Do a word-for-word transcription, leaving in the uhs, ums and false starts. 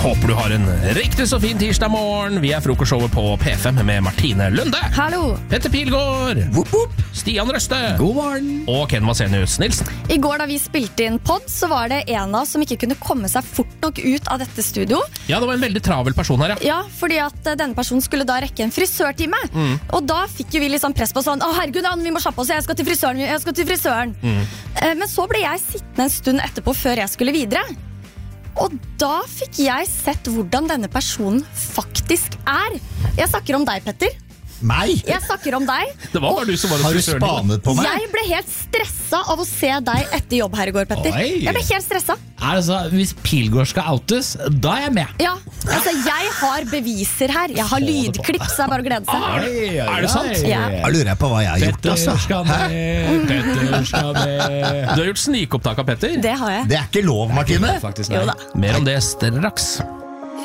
Håper du har en riktig så fin tirsdag morgen. Vi er frokostshowet på P fem med Martine Lunde. Hallo. Petter Pilgaard. Woop, woop. Stian Røste. God morgen. Og Ken Vasenius Nilsen. I går da vi spilte inn podd, så var det en av oss som ikke kunne komme seg fort nok ut av dette studio. Ja, det var en veldig travel person her, ja. Ja, fordi at eh, denne personen skulle da rekke en frisørtime. Mm. Og da fikk jo vi litt sånn press på sånn, å herregud, Anne, vi må slappe oss, jeg skal til frisøren, jeg skal til frisøren. Mm. Eh, Men så ble jeg sittende en stund etterpå før jeg skulle videre. Og da fikk jeg sett hvordan denne personen faktisk er. Jeg snakker om deg, Petter. Meg? Jeg snakker om deg. Det var bare du som var Har du frisøren. spanet på meg? Jeg ble helt stressa av å se deg etter jobb her i går, Petter. Oi. Jeg ble helt stressa. Er det så, hvis Pilgaard skal outes, da er jeg med. Ja, altså jeg har beviser her. Jeg har lydklipp, så det er bare å glede seg. Er det sant? Ja. Da lurer jeg på hva jeg har gjort, Petter altså. skal med, Petter skal med. Du har gjort snikopptak av Petter. Det har jeg. Det er ikke lov, Martine. Faktisk, Jo nei. da. Mer om det straks.